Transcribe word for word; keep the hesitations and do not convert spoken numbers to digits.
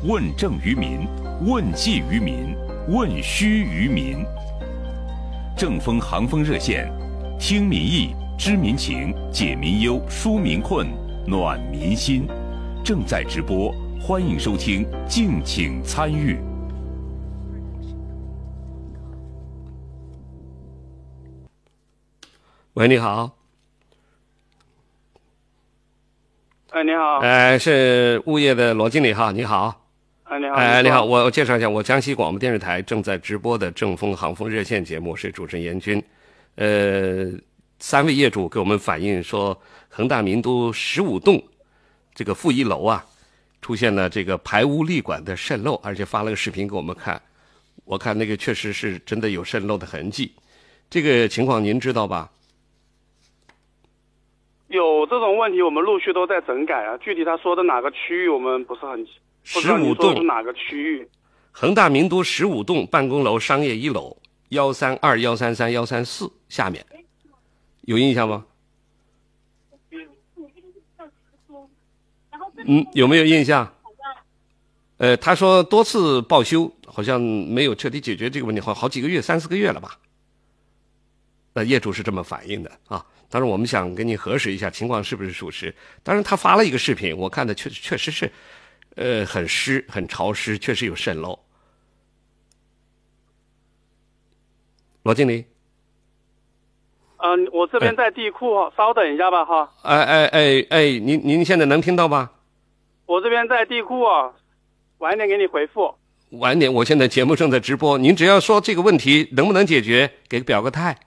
问政于民，问计于民，问需于民。正风航风热线，听民意，知民情，解民忧，纾民困，暖民心。正在直播，欢迎收听，敬请参与。 喂，你好。 哎，你好。 哎，是物业的罗经理哈，你好。 哎，你好。 哎，你好，我我介绍一下，我江西广播电视台正在直播的正风航风热线节目，是主持人严军。呃，三位业主给我们反映说，恒大名都十五栋这个负一楼啊，出现了这个排污沥管的渗漏，而且发了个视频给我们看。我看那个确实是真的有渗漏的痕迹，这个情况您知道吧？ 有这种问题，我们陆续都在整改啊。具体他说的哪个区域，我们不是很不知道你说的是哪个区域。 恒大名都十五栋办公楼商业一楼幺三二幺三三幺三四下面，有印象吗？嗯，有没有印象？呃，他说多次报修，好像没有彻底解决这个问题，好好几个月，三四个月了吧？那业主是这么反映的啊。当然，我们想跟你核实一下情况是不是属实。当然，他发了一个视频，我看的确确实是，呃，很湿、很潮湿，确实有渗漏。罗经理。 嗯、呃，我这边在地库，哎、稍等一下吧，哈。 哎哎哎哎，您您现在能听到吧？ 我这边在地库啊，晚一点给你回复。 晚点，我现在节目正在直播，您只要说这个问题能不能解决，给表个态。